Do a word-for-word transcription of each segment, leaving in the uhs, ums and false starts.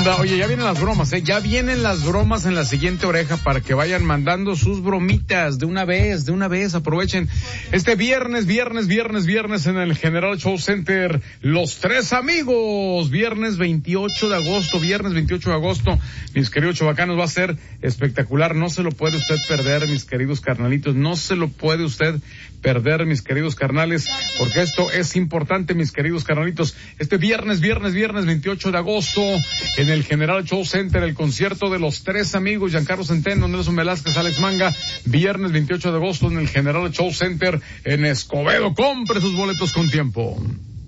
Banda, oye, ya vienen las bromas, ¿eh? Ya vienen las bromas en la siguiente oreja para que vayan mandando sus bromitas de una vez, de una vez, aprovechen. Este viernes, viernes, viernes, viernes en el General Show Center, Los Tres Amigos, viernes veintiocho de agosto, viernes veintiocho de agosto, mis queridos chavacanos, va a ser espectacular, no se lo puede usted perder, mis queridos carnalitos, no se lo puede usted perder, mis queridos carnales, porque esto es importante, mis queridos carnalitos. Este viernes, viernes, viernes veintiocho de agosto, en el General Show Center, el concierto de Los Tres Amigos, Giancarlo Centeno, Nelson Velázquez, Alex Manga, viernes veintiocho de agosto en el General Show Center en Escobedo. Compre sus boletos con tiempo.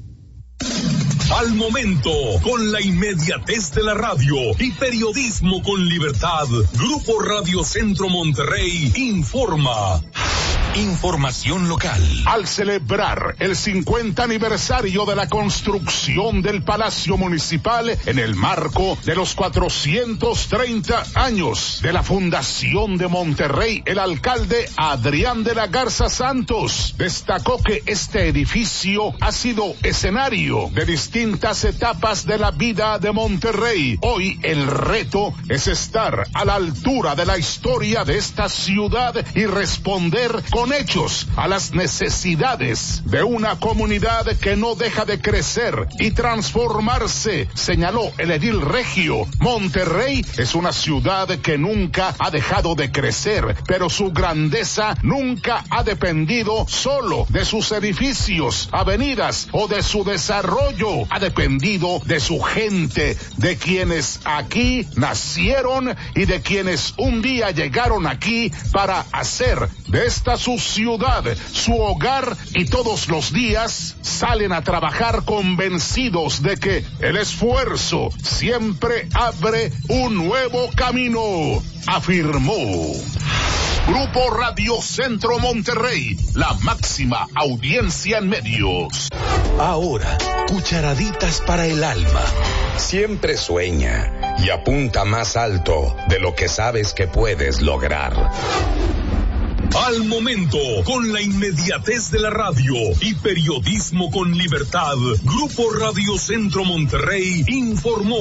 Al momento, con la inmediatez de la radio y periodismo con libertad, Grupo Radio Centro Monterrey informa. Información local. Al celebrar el cincuenta aniversario de la construcción del Palacio Municipal en el marco de los cuatrocientos treinta años de la Fundación de Monterrey, el alcalde Adrián de la Garza Santos destacó que este edificio ha sido escenario de distintas etapas de la vida de Monterrey. Hoy el reto es estar a la altura de la historia de esta ciudad y responder con hechos a las necesidades de una comunidad que no deja de crecer y transformarse, señaló el edil regio. Monterrey es una ciudad que nunca ha dejado de crecer, pero su grandeza nunca ha dependido solo de sus edificios, avenidas o de su desarrollo, ha dependido de su gente, de quienes aquí nacieron y de quienes un día llegaron aquí para hacer de esta su ciudad, su hogar, y todos los días salen a trabajar convencidos de que el esfuerzo siempre abre un nuevo camino, afirmó. Grupo Radio Centro Monterrey, la máxima audiencia en medios. Ahora, cucharaditas para el alma. Siempre sueña y apunta más alto de lo que sabes que puedes lograr. Al momento, con la inmediatez de la radio y periodismo con libertad, Grupo Radio Centro Monterrey informó.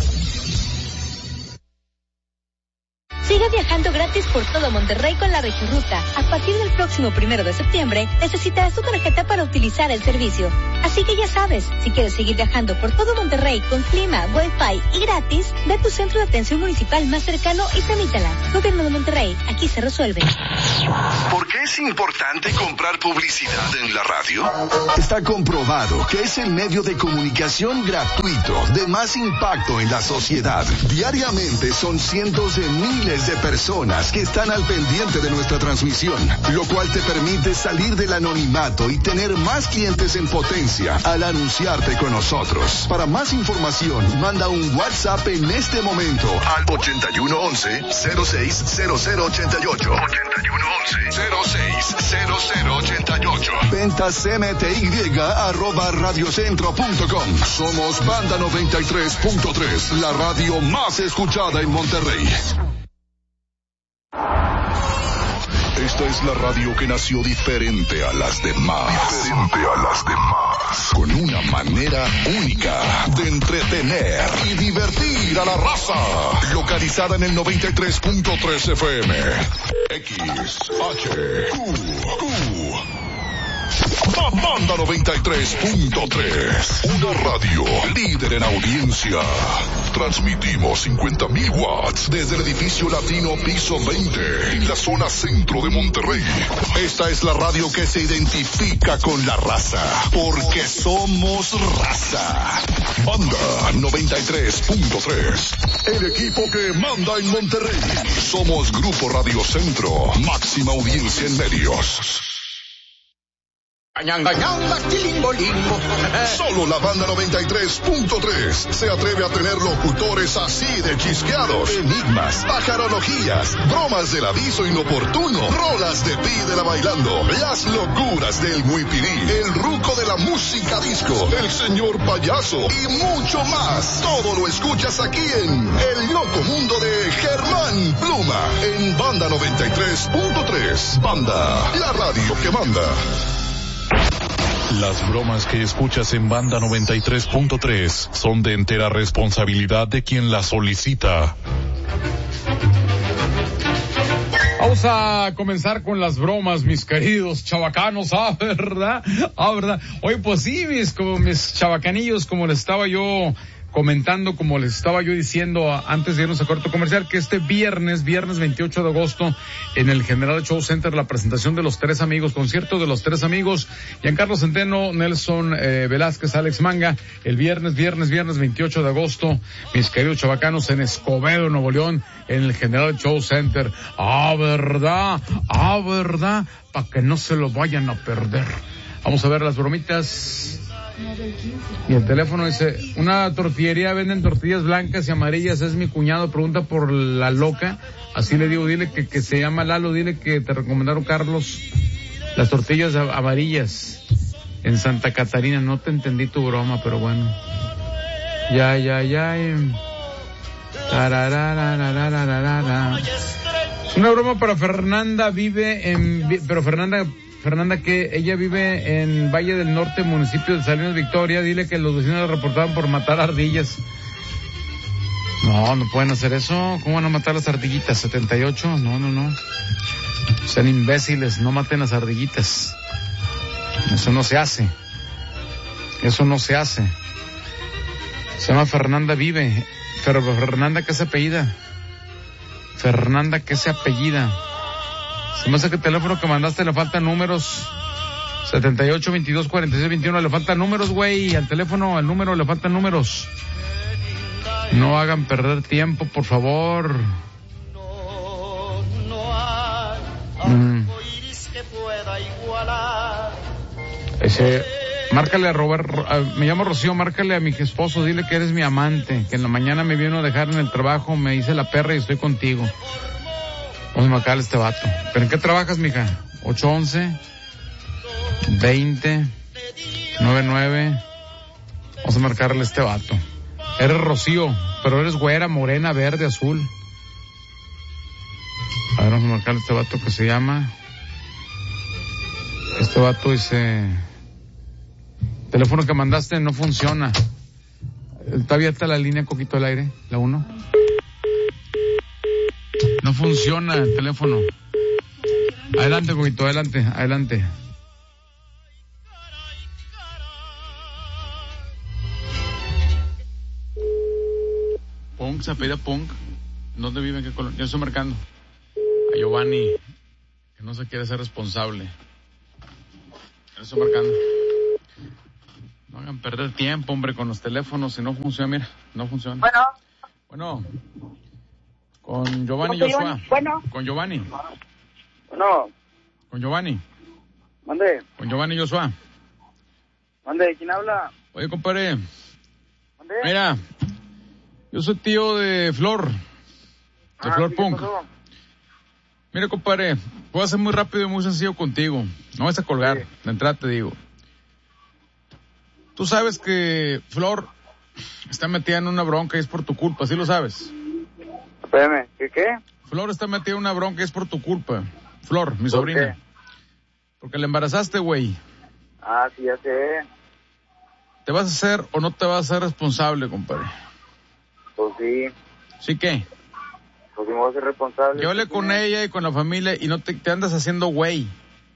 Sigue viajando gratis por todo Monterrey con la Regiruta. A partir del próximo primero de septiembre, necesitarás tu tarjeta para utilizar el servicio. Así que ya sabes, si quieres seguir viajando por todo Monterrey con clima, wifi y gratis, ve a tu centro de atención municipal más cercano y tramítala. Gobierno de Monterrey, aquí se resuelve. ¿Por qué es importante comprar publicidad en la radio? Está comprobado que es el medio de comunicación gratuito de más impacto en la sociedad. Diariamente son cientos de miles de personas que están al pendiente de nuestra transmisión, lo cual te permite salir del anonimato y tener más clientes en potencia al anunciarte con nosotros. Para más información, manda un WhatsApp en este momento al ochenta y uno once cero seis cero cero ochenta y ocho. ochenta y uno once cero seis cero cero ochenta y ocho. Ventas M T Y arroba radiocentro punto com. Somos Banda noventa y tres punto tres, la radio más escuchada en Monterrey. Esta es la radio que nació diferente a las demás. Diferente a las demás. Con una manera única de entretener y divertir a la raza. Localizada en el noventa y tres punto tres F M. X, H, Q, Q. Banda noventa y tres punto tres. Una radio líder en audiencia. Transmitimos cincuenta mil watts desde el edificio latino piso veinte en la zona centro de Monterrey. Esta es la radio que se identifica con la raza, porque somos raza. Banda noventa y tres punto tres. El equipo que manda en Monterrey. Somos Grupo Radio Centro, máxima audiencia en medios. Solo la Banda noventa y tres punto tres se atreve a tener locutores así de chisqueados. Enigmas, pajarologías, bromas del aviso inoportuno, rolas de Pídela Bailando, las locuras del Muipirí, el ruco de la música disco, el señor payaso y mucho más. Todo lo escuchas aquí en El Loco Mundo de Germán Pluma en Banda noventa y tres punto tres. Banda, la radio que manda. Las bromas que escuchas en Banda noventa y tres punto tres son de entera responsabilidad de quien las solicita. Vamos a comenzar con las bromas, mis queridos chavacanos, ah, ¿verdad? Ah, ¿verdad? Oye, pues sí, mis, como mis chavacanillos, como les estaba yo comentando, como les estaba yo diciendo antes de irnos a corto comercial, que este viernes, viernes veintiocho de agosto, en el General Show Center, la presentación de Los Tres Amigos, concierto de Los Tres Amigos, Giancarlo Centeno, Nelson eh, Velázquez, Alex Manga, el viernes, viernes, viernes veintiocho de agosto, mis queridos chavacanos, en Escobedo, Nuevo León, en el General Show Center. Ah, verdad, ah, verdad, para que no se lo vayan a perder. Vamos a ver las bromitas. Y el teléfono dice, una tortillería, venden tortillas blancas y amarillas, es mi cuñado, pregunta por la loca, así le digo, dile que, que se llama Lalo, dile que te recomendaron, Carlos, las tortillas amarillas en Santa Catarina. No te entendí tu broma, pero bueno. Ya, ya, ya. Una broma para Fernanda, vive en, pero Fernanda... Fernanda, que ella vive en Valle del Norte, municipio de Salinas Victoria. Dile que los vecinos la reportaban por matar ardillas. No, no pueden hacer eso. ¿Cómo van a matar las ardillitas? ¿setenta y ocho? No, no, no. Sean imbéciles, no maten las ardillitas. Eso no se hace. Eso no se hace. Se llama Fernanda Vive. Pero Fernanda, ¿qué se apellida? Fernanda, ¿qué se apellida? Se me hace que el teléfono que mandaste le faltan números. setenta y ocho, veintidós, cuarenta y seis, veintiuno. Le faltan números, güey. Al teléfono, al número le faltan números. No hagan perder tiempo, por favor. Mm. Ese, márcale a Robert, a, me llamo Rocío, márcale a mi esposo, dile que eres mi amante, que en la mañana me vino a dejar en el trabajo, me hice la perra y estoy contigo. Vamos a marcarle a este vato. ¿Pero en qué trabajas, mija? ocho once, veinte, noventa y nueve. Vamos a marcarle a este vato. Eres Rocío, pero eres güera, morena, verde, azul. A ver, vamos a marcarle a este vato que se llama... Este vato dice... El teléfono que mandaste no funciona. Está abierta la línea, Coquito al aire, la uno. No funciona el teléfono. Adelante, Coquito, adelante, adelante. Punk, se apellida Punk. ¿Dónde vive? ¿En qué colonia? Yo estoy marcando a Giovanni, que no se quiere ser responsable. Yo estoy marcando. No hagan perder tiempo, hombre, con los teléfonos. Si no funciona, mira, no funciona. Bueno. Bueno. Con Giovanni Joshua. Bueno. Con Giovanni. Bueno. Con Giovanni. Mande. Con Giovanni Joshua. Mande, ¿quién habla? Oye, compadre. Mande. Mira, yo soy tío de Flor. De ah, Flor ¿sí, Punk. Mira, compadre, puedo ser muy rápido y muy sencillo contigo. No vas a colgar. Sí. De entrada te digo. Tú sabes que Flor está metida en una bronca y es por tu culpa, ¿sí lo sabes? Espérame, ¿qué qué? Flor está metida en una bronca y es por tu culpa. Flor, mi sobrina. ¿Qué? Porque la embarazaste, güey. Ah, sí, ya sé. ¿Te vas a hacer o no te vas a hacer responsable, compadre? Pues sí. ¿Sí qué? Pues sí me voy a ser responsable. Yo hablé sí, con ella y con la familia y no te, te andas haciendo güey.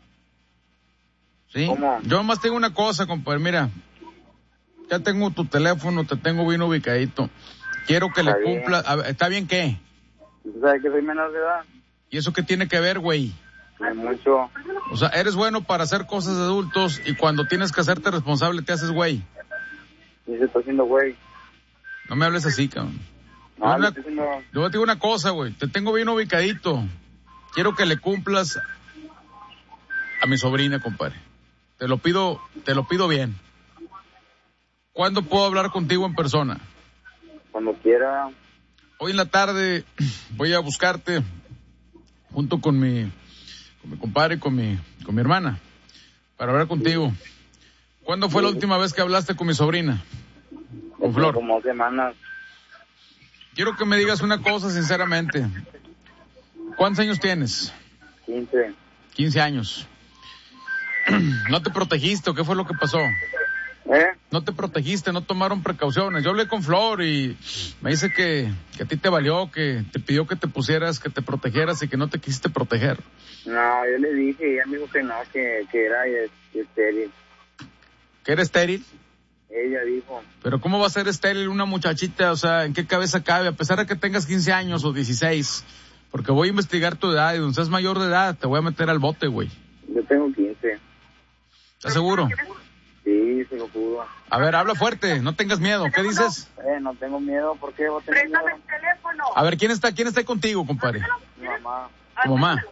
¿Sí? ¿Cómo? Yo nomás tengo una cosa, compadre, mira. Ya tengo tu teléfono, te tengo bien ubicadito. Quiero que está le cumpla... A ver, ¿está bien qué? ¿Tú sabes que soy menor de edad? ¿Y eso qué tiene que ver, güey? No mucho. O sea, eres bueno para hacer cosas de adultos y cuando tienes que hacerte responsable te haces güey. Y se está haciendo güey. No me hables así, cabrón. No, yo, una, haciendo... yo te digo una cosa, güey. Te tengo bien ubicadito. Quiero que le cumplas a mi sobrina, compadre. Te lo pido, te lo pido bien. ¿Cuándo puedo hablar contigo en persona? Cuando quiera. Hoy en la tarde voy a buscarte junto con mi, con mi compadre y con mi, con mi hermana para hablar contigo. ¿Cuándo fue sí. la última vez que hablaste con mi sobrina? Con Flor. Como semanas. Quiero que me digas una cosa sinceramente. ¿Cuántos años tienes? Quince. Quince años. ¿No te protegiste o qué fue lo que pasó? ¿Eh? No te protegiste, no tomaron precauciones. Yo hablé con Flor y me dice que, que a ti te valió, que te pidió que te pusieras, que te protegieras y que no te quisiste proteger. No, yo le dije y ella me dijo que no, que, que era estéril. ¿Que eres estéril? Ella dijo. Pero ¿cómo va a ser estéril una muchachita? O sea, ¿en qué cabeza cabe? A pesar de que tengas quince años o dieciséis, porque voy a investigar tu edad y donde seas mayor de edad te voy a meter al bote, güey. Yo tengo quince. ¿Estás seguro? Sí, se lo pudo. A ver, habla fuerte, no tengas miedo. ¿Qué dices? Eh, no tengo miedo, ¿por qué vos tenés miedo? el teléfono. A ver, ¿quién está, quién está ahí contigo, compadre? Mi mamá. Tu mamá.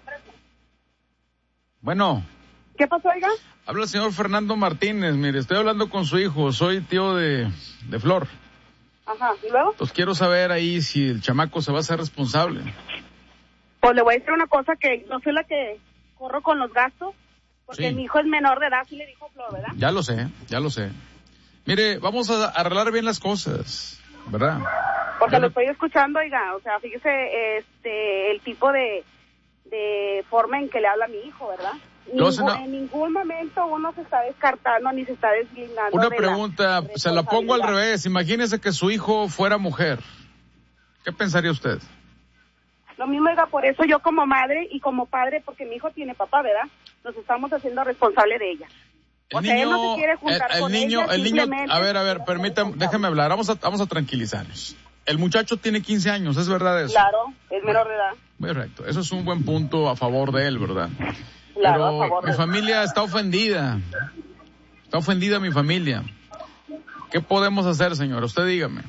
Bueno. ¿Qué pasó, oiga? Habla el señor Fernando Martínez, mire, estoy hablando con su hijo, soy tío de, de Flor. Ajá, ¿y luego? Entonces quiero saber ahí si el chamaco se va a hacer responsable. Pues le voy a decir una cosa, que no soy la que corro con los gastos, porque Sí. mi hijo es menor de edad, sí le dijo Flor, ¿verdad? Ya lo sé, ya lo sé. Mire, vamos a arreglar bien las cosas, ¿verdad? Porque Ya lo no- estoy escuchando, oiga, o sea, fíjese este el tipo de, de forma en que le habla a mi hijo, ¿verdad? Entonces, Ningún- no- En ningún momento uno se está descartando ni se está deslindando Una de la pregunta, se la pongo al responsabilidad. revés. Imagínese que su hijo fuera mujer. ¿Qué pensaría usted? Lo mismo, oiga, por eso yo como madre y como padre, porque mi hijo tiene papá, ¿verdad? Nos estamos haciendo responsable de ella. El O sea, él no niño, se quiere juntar el, el con niño, ella, el niño, simplemente a ver, a ver, se quiere permítame, responsable. déjeme hablar, vamos a, vamos a tranquilizarnos. El muchacho tiene quince años, ¿es verdad eso? Claro, es menor de edad. Correcto, eso es un buen punto a favor de él, ¿verdad? Claro, Pero a favor mi de- familia está ofendida, está ofendida mi familia. ¿Qué podemos hacer, señor? Usted dígame.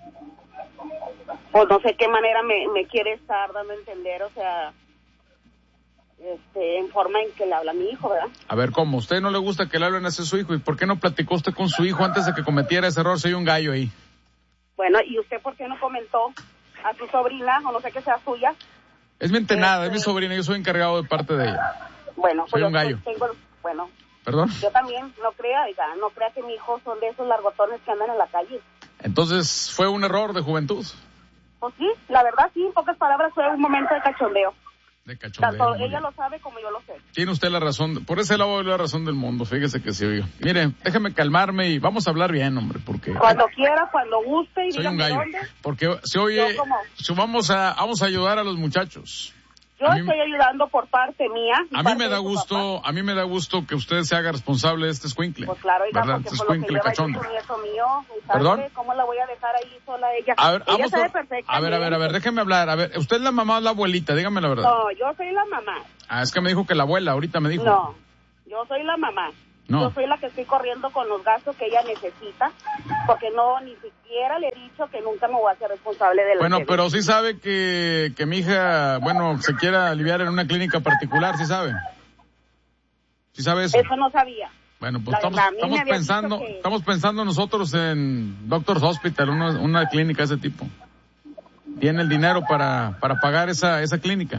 Pues no sé qué manera me, me quiere estar dando a entender, o sea, este, en forma en que le habla a mi hijo, ¿verdad? A ver, ¿cómo? ¿A usted no le gusta que le hablen así a su hijo? ¿Y por qué no platicó usted con su hijo antes de que cometiera ese error? Soy un gallo ahí. Bueno, ¿y usted por qué no comentó a su sobrina, o no sé que sea suya? Es mi entenada, Este- es mi sobrina, yo soy encargado de parte de ella. Bueno, Soy pues un yo gallo. tengo, bueno, ¿Perdón? yo también, no crea, oiga, no crea que mi hijo son de esos largotones que andan en la calle. Entonces, ¿fue un error de juventud? Pues sí, la verdad sí, en pocas palabras fue un momento de cachondeo. De cachondeo. Tanto muy ella bien. lo sabe como yo lo sé. Tiene usted la razón, por ese lado la razón del mundo, fíjese que sí, oiga. Mire, déjeme calmarme y vamos a hablar bien, hombre, porque... Cuando quiera, cuando guste y Soy un dígame gallo. dónde. Porque se oye, Yo como- si vamos a, vamos a ayudar a los muchachos. Yo A mí- estoy ayudando por parte mía. y A mí parte me de da su gusto, a mí me da gusto que usted se haga responsable de este escuincle. Pues claro, oiga, ¿verdad? porque Este por lo que escuincle lleva cachondo. es un nieto mío, mi ¿Perdón? sangre, ¿cómo la voy a dejar ahí sola ella? A ver, ella vamos sabe por- perfectamente. a ver, a ver, a ver, déjeme hablar. A ver, ¿usted es la mamá o la abuelita? Dígame la verdad. No, yo soy la mamá. Ah, es que me dijo que la abuela, ahorita me dijo. No, yo soy la mamá. No. Yo soy la que estoy corriendo con los gastos que ella necesita, porque no, ni siquiera le he dicho que nunca me voy a hacer responsable de la Bueno, de- pero sí sabe que, que mi hija, bueno, se quiera aliviar en una clínica particular, ¿sí sabe? ¿Sí sabe eso? Eso no sabía. Bueno, pues La estamos, verdad, a mí me estamos había pensando, dicho que- estamos pensando nosotros en Doctor's Hospital, una, una clínica de ese tipo. Tiene el dinero para, para pagar esa, esa clínica.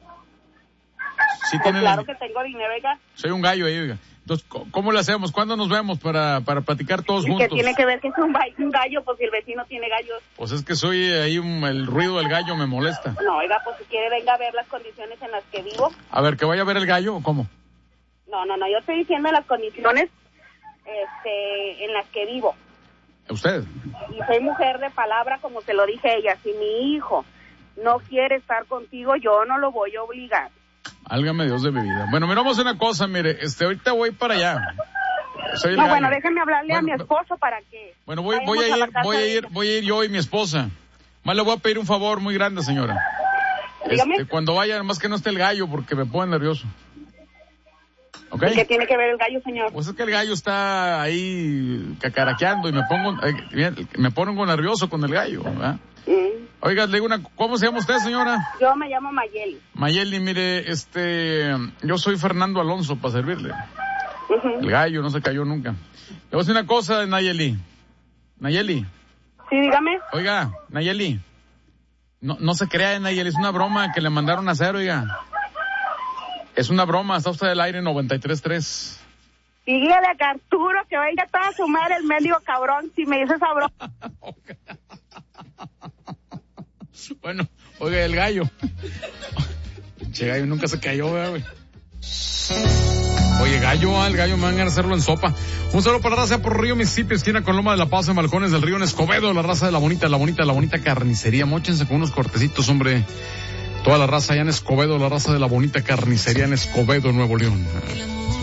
Sí Pues tiene el- claro que tengo dinero, oiga. Soy un gallo ahí, oiga. Entonces, ¿cómo- ¿cómo le hacemos? ¿Cuándo nos vemos para, para platicar todos Y que juntos? tiene que ver que es un, ba- un gallo, pues si el vecino tiene gallos. Pues es que soy ahí, un- el ruido del gallo me molesta. No, oiga, pues si quiere venga a ver las condiciones en las que vivo. A ver, ¿que vaya a ver el gallo o cómo? No, no, no, yo estoy diciendo las condiciones este, en las que vivo. ¿Usted? Y soy mujer de palabra, como se lo dije a ella. Si mi hijo no quiere estar contigo, yo no lo voy a obligar. Álgame Dios de mi vida. Bueno, mira, vamos a hacer una cosa, mire, este, ahorita voy para allá. Soy el No, gallo. bueno, déjeme hablarle a mi Bueno, esposo para que... Bueno, voy, vayamos voy a la ir, casa voy a de ir, ella. voy a ir yo y mi esposa. Más le voy a pedir un favor muy grande, señora. Dígame. Este, cuando vaya, más que no esté el gallo, porque me pone nervioso. ¿Ok? ¿Y qué tiene que ver el gallo, señor? Pues es que el gallo está ahí cacaraqueando y me pongo, eh, me pongo nervioso con el gallo, ¿verdad? Mm. Oiga, le digo una, ¿cómo se llama usted, señora? Yo me llamo Mayeli. Mayeli, mire, este, yo soy Fernando Alonso para servirle. Ujú. El gallo no se cayó nunca. Le voy a decir una cosa, Nayeli. Nayeli, Sí, dígame. oiga, Nayeli. No, no se crea, Nayeli, es una broma que le mandaron a hacer, oiga. Es una broma, está usted del aire noventa y tres punto tres. Dígale a Arturo que venga toda su madre el mendigo cabrón si me dice esa broma. Bueno, oiga, el gallo. Che, gallo nunca se cayó, ¿verdad, güey? Oye, gallo, al gallo me van a hacerlo en sopa. Un saludo para la raza por Río Mississippi, esquina con Loma de la Paz, en Balcones del Río, en Escobedo, la raza de la bonita, la bonita, la bonita carnicería. Móchense con unos cortecitos, hombre. Toda la raza allá en Escobedo, la raza de la bonita carnicería en Escobedo, Nuevo León.